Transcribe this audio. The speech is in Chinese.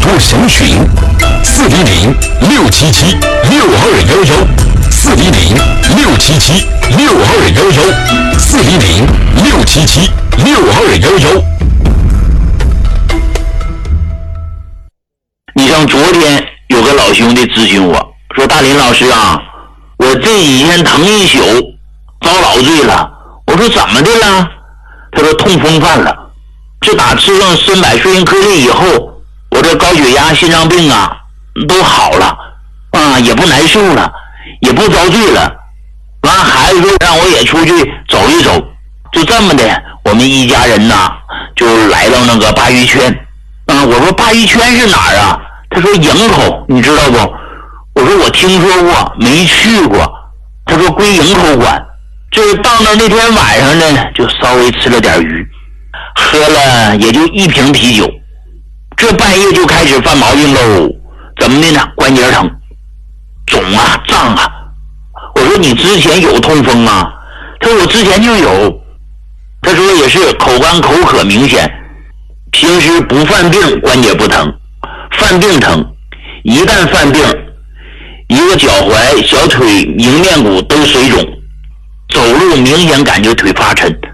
多详询400-677-6211，400-677-6211，400-677-6211。 你像昨天有个老兄弟咨询我说，大林老师啊，我这几天疼一宿，遭老罪了。我说怎么的了？他说痛风犯了，自打吃上参柏顺应颗粒以后，我这高血压心脏病啊都好了啊，也不难受了，也不遭罪了。完孩子说让我也出去走一走，就这么的，我们一家人呐就来到那个鲅鱼圈啊。我说鲅鱼圈是哪儿啊？他说营口，你知道不？我说我听说过，没去过。他说归营口管。这到那天晚上呢，就稍微吃了点鱼，喝了也就1瓶啤酒。这半夜就开始犯毛病喽。怎么的呢？关节疼，肿啊，胀啊。我说你之前有痛风啊？他说我之前就有。他说也是口干口渴明显，平时不犯病关节不疼，犯病疼，一旦犯病，一个脚踝、小腿、迎面骨都水肿，走路明显感觉腿发沉，